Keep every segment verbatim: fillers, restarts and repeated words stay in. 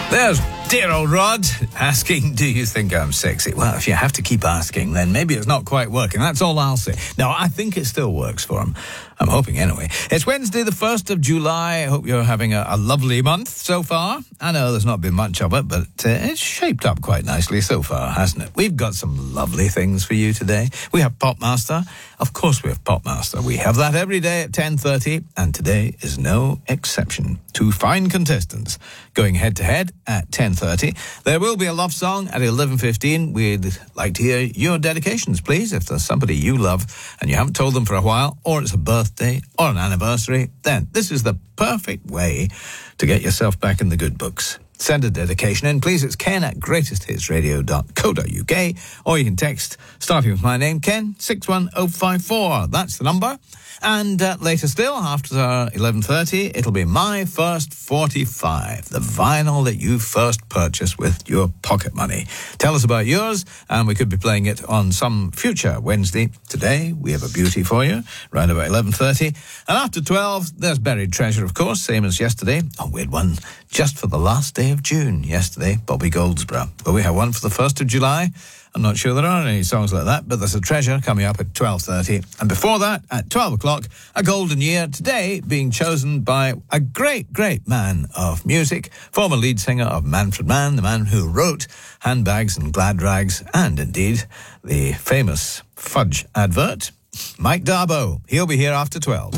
There's dear old Rod asking, do you think I'm sexy? Well, if you have to keep asking, then maybe it's not quite working. That's all I'll say. No, I think it still works for him. I'm hoping anyway. It's Wednesday, the first of July. I hope you're having a, a lovely month so far. I know there's not been much of it, but uh, it's shaped up quite nicely so far, hasn't it? We've got some lovely things for you today. We have Popmaster. Of course we have Popmaster. We have that every day at ten thirty, and today is no exception. Two fine contestants going head-to-head at ten thirty. There will be a love song at eleven fifteen. We'd like to hear your dedications, please. If there's somebody you love and you haven't told them for a while, or it's a birthday or an anniversary, then this is the perfect way to get yourself back in the good books. Send a dedication in, please. It's ken at greatest hits radio dot co dot uk, or you can text, starting with my name, Ken, six one oh five four. That's the number. And uh, later still, after eleven thirty, it'll be My First forty-five, the vinyl that you first purchased with your pocket money. Tell us about yours, and we could be playing it on some future Wednesday. Today, we have a beauty for you, around about eleven thirty. And after twelve, there's Buried Treasure, of course, same as yesterday. A weird one, just for the last day of June. Yesterday, Bobby Goldsboro. But we have one for the first of July. I'm not sure there are any songs like that, but there's a treasure coming up at twelve thirty. And before that, at twelve o'clock, a golden year, today being chosen by a great, great man of music, former lead singer of Manfred Mann, the man who wrote Handbags and Glad Rags, and indeed the famous Fudge advert, Mike Darbo. He'll be here after twelve.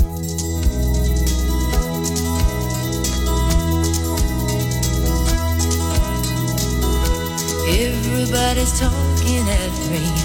Everybody's talking at me.